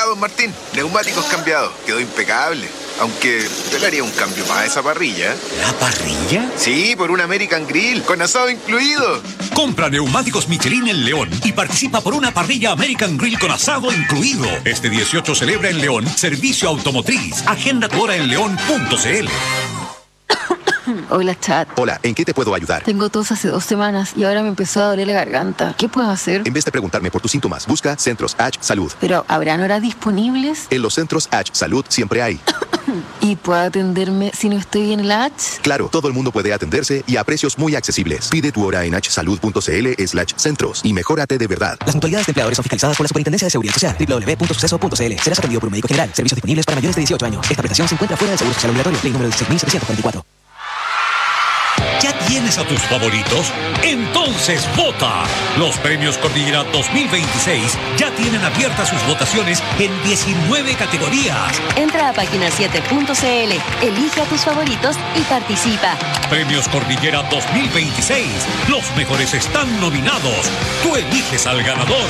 don Martín. Neumáticos cambiados. Quedó impecable. Aunque yo le haría un cambio más a esa parrilla. ¿La parrilla? Sí, por un American Grill, con asado incluido. Compra neumáticos Michelin en León y participa por una parrilla American Grill con asado incluido. Este 18 celebra en León Servicio Automotriz. Agenda tu hora en león.cl. Hola, chat. Hola, ¿en qué te puedo ayudar? Tengo tos hace 2 semanas y ahora me empezó a doler la garganta. ¿Qué puedo hacer? En vez de preguntarme por tus síntomas, busca Centros H Salud. ¿Pero habrán horas disponibles? En los Centros H Salud siempre hay. ¿Y puedo atenderme si no estoy en el H? Claro, todo el mundo puede atenderse y a precios muy accesibles. Pide tu hora en hsalud.cl/centros y mejórate de verdad. Las mutualidades de empleadores son fiscalizadas por la Superintendencia de Seguridad Social. www.suceso.cl. Serás atendido por un médico general. Servicios disponibles para mayores de 18 años. Esta prestación se encuentra fuera del Seguro Social Obligatorio. Ley número 16.744. ¿Ya tienes a tus favoritos? Entonces vota. Los premios Cordillera 2026 ya tienen abiertas sus votaciones en 19 categorías. Entra a página7.cl, elige a tus favoritos y participa. Premios Cordillera 2026. Los mejores están nominados. Tú eliges al ganador.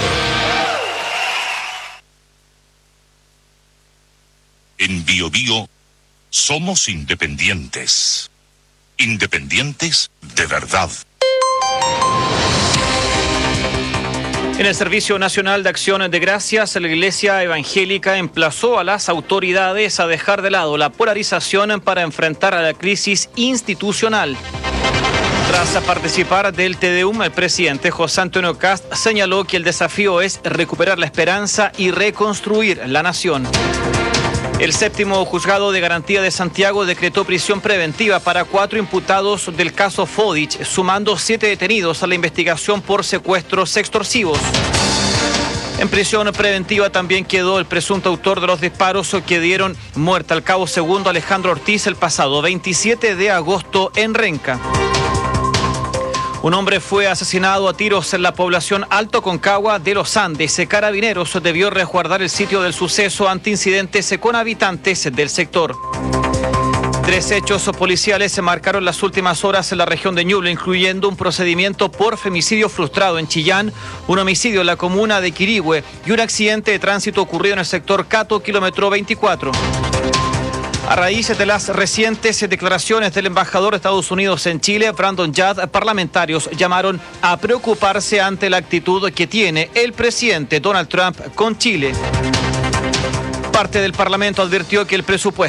En Bio Bio somos independientes. Independientes de verdad. En el Servicio Nacional de Acción de Gracias, la Iglesia Evangélica emplazó a las autoridades a dejar de lado la polarización para enfrentar a la crisis institucional. Tras participar del Te Deum, el presidente José Antonio Kast señaló que el desafío es recuperar la esperanza y reconstruir la nación. El 7º Juzgado de Garantía de Santiago decretó prisión preventiva para 4 imputados del caso Fodich, sumando 7 detenidos a la investigación por secuestros extorsivos. En prisión preventiva también quedó el presunto autor de los disparos que dieron muerte al cabo segundo Alejandro Ortiz el pasado 27 de agosto en Renca. Un hombre fue asesinado a tiros en la población Alto Concagua de los Andes. Carabineros debió resguardar el sitio del suceso ante incidentes con habitantes del sector. 3 hechos policiales se marcaron las últimas horas en la región de Ñuble, incluyendo un procedimiento por femicidio frustrado en Chillán, un homicidio en la comuna de Quirihue y un accidente de tránsito ocurrido en el sector Cato, kilómetro 24. A raíz de las recientes declaraciones del embajador de Estados Unidos en Chile, Brandon Judd, parlamentarios llamaron a preocuparse ante la actitud que tiene el presidente Donald Trump con Chile. Parte del Parlamento advirtió que el presupuesto